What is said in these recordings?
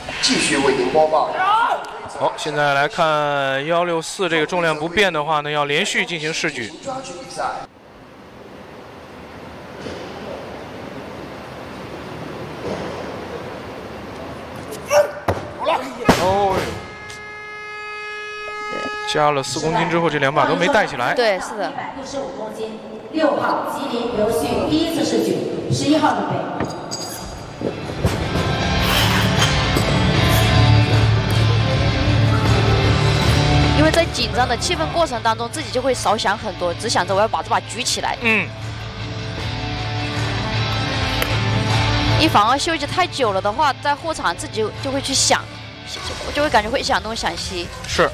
继续为您播报。 好，现在来看164这个重量不变的话呢，要连续进行试举。 抓举比赛。 哦呦，加了4公斤之后，这两把都没带起来。 对，是的。 165公斤，6号吉林刘旭第一次试举，11号准备。 因为在紧张的气氛过程当中，自己就会少想很多，只想着我要把这把举起来。一反而休息太久了的话，在后场自己就会去想，就会感觉会想东想西。 是。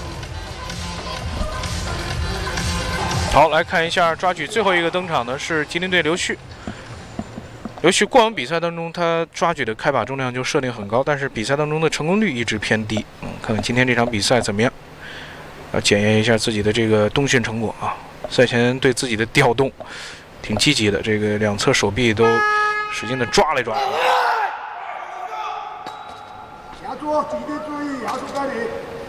好，来看一下抓举最后一个登场的是吉林队刘旭。刘旭过往比赛当中，他抓举的开把重量就设定很高，但是比赛当中的成功率一直偏低。看看今天这场比赛怎么样。 要检验一下自己的这个冬训成果啊！赛前对自己的调动挺积极的，这个两侧手臂都使劲的抓来抓去。 压住，记得注意压住杆力。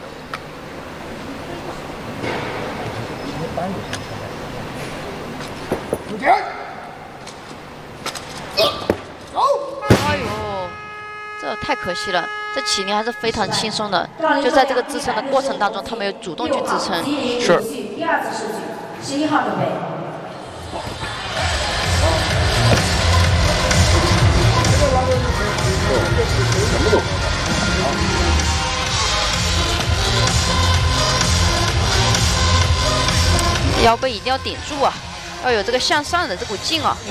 出拳。走。 哎呦，这太可惜了。 这起灵还是非常轻松的，就在这个支撑的过程当中，他没有主动去支撑。 是。 第二次试举，11号准备。 什么都腰背一定要顶住啊，要有这个向上的这股劲啊。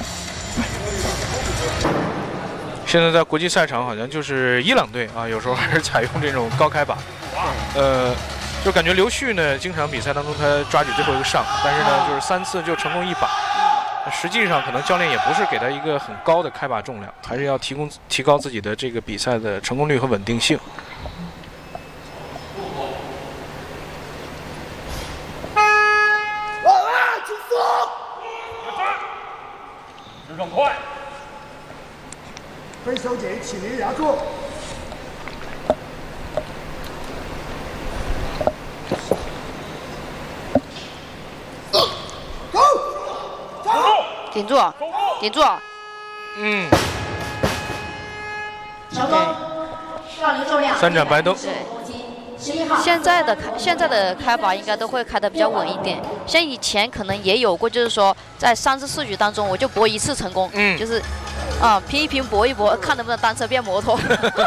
现在在国际赛场好像就是伊朗队啊，有时候还是采用这种高开把。就感觉刘旭呢，经常比赛当中他抓举最后一个上，但是呢，就是3次就成功1把。实际上可能教练也不是给他一个很高的开把重量，还是要提高自己的这个比赛的成功率和稳定性。 轻松。 支撑快。 分手节起立压住。走，走， 顶住，顶住。 成功，杠铃重量 3盏白灯。 对。 11号。 现在的开把应该都会开得比较稳一点，像以前可能也有过，就是说在3次试举当中，我就搏1次成功，就是拼一拼搏一搏，看能不能单车变摩托。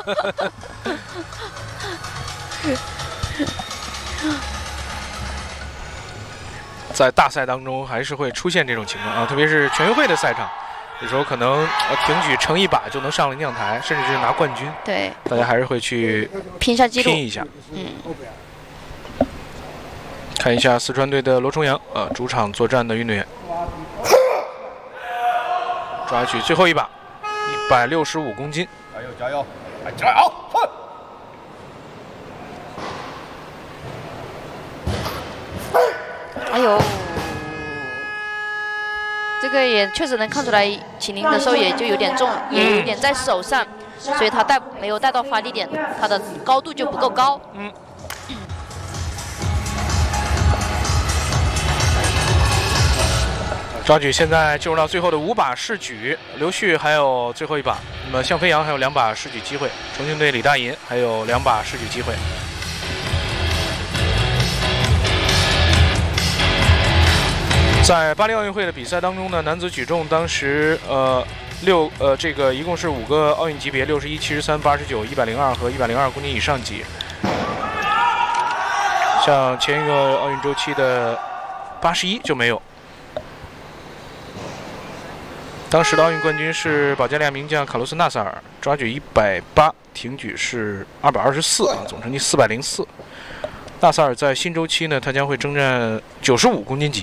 在大赛当中还是会出现这种情况啊，特别是全运会的赛场，有时候可能挺举成1把就能上领奖台，甚至是拿冠军。 对， 大家还是会去拼一下记录， 拼一下。看一下四川队的罗重阳主场作战的运动员，抓举最后一把，165公斤。 加油加油，加油！ 哎呦，这个也确实能看出来，起灵的时候也就有点重，也有点在手上，所以他没有带到发力点，他的高度就不够高。 抓举现在进入到最后的5把试举，刘旭还有最后一把，那么向飞扬还有2把试举机会，重庆队李大银还有2把试举机会。在巴黎奥运会的比赛当中呢，男子举重当时这个一共是5个奥运级别，61、73、89、102和102公斤以上级。像前一个奥运周期的81就没有。当时的奥运冠军是保加利亚名将卡洛斯纳萨尔，抓举180，挺举是224啊，总成绩404。纳萨尔在新周期呢，他将会征战95公斤级。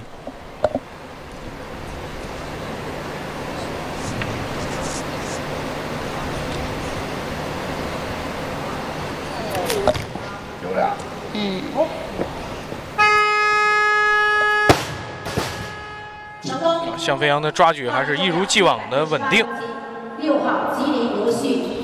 漂亮。 成功。 向飞扬的抓举还是一如既往的稳定。 6号吉林刘旭